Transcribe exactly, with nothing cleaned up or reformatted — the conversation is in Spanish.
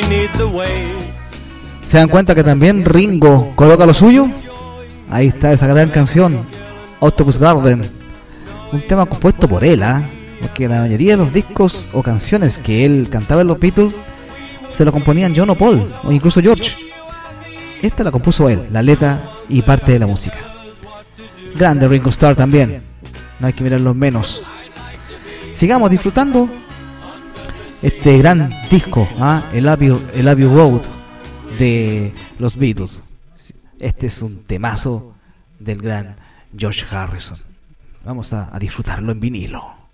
¿Se dan cuenta que también Ringo coloca lo suyo? Ahí está esa gran canción, Octopus Garden, un tema compuesto por él, ¿ah? ¿eh? Porque la mayoría de los discos o canciones que él cantaba en los Beatles se lo componían John o Paul, o incluso George. Esta la compuso él, la letra y parte de la música. Grande Ringo Starr también, no hay que mirarlo menos. Sigamos disfrutando este gran disco, ¿ah? el, Abbey, el Abbey Road de los Beatles. Este es un temazo del gran George Harrison. Vamos a, a disfrutarlo en vinilo.